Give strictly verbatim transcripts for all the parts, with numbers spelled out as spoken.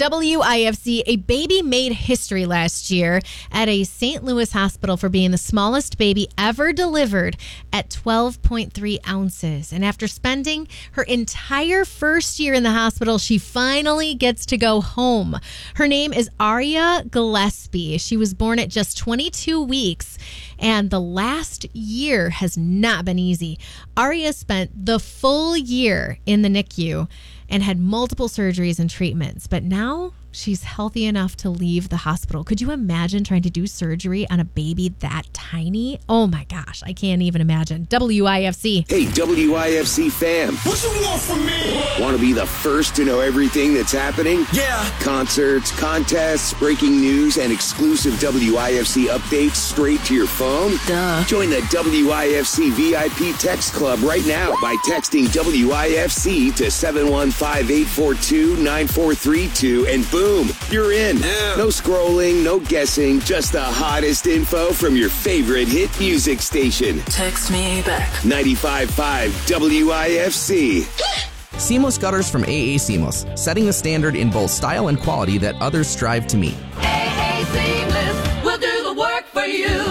W I F C, a baby made history last year at a Saint Louis hospital for being the smallest baby ever delivered at twelve point three ounces. And after spending her entire first year in the hospital, she finally gets to go home. Her name is Aria Gillespie. She was born at just twenty-two weeks, and the last year has not been easy. Aria spent the full year in the N I C U and had multiple surgeries and treatments, but now she's healthy enough to leave the hospital. Could you imagine trying to do surgery on a baby that tiny? Oh my gosh, I can't even imagine. W I F C. Hey, W I F C fam. What you want from me? Want to be the first to know everything that's happening? Yeah. Concerts, contests, breaking news, and exclusive W I F C updates straight to your phone? Duh. Join the W I F C V I P text club right now by texting W I F C to seven one five, eight four two, nine four three two and boom, you're in. Yeah. No scrolling, no guessing, just the hottest info from your favorite hit music station. Text me back. ninety-five point five W I F C. Seamless gutters from A A Seamless, setting the standard in both style and quality that others strive to meet. A A Seamless will do the work for you.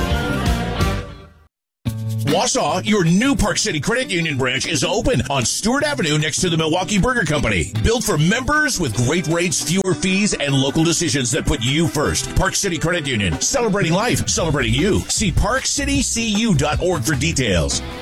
Wausau, your new Park City Credit Union branch is open on Stewart Avenue next to the Milwaukee Burger Company. Built for members with great rates, fewer fees, and local decisions that put you first. Park City Credit Union, celebrating life, celebrating you. See park city c u dot org for details.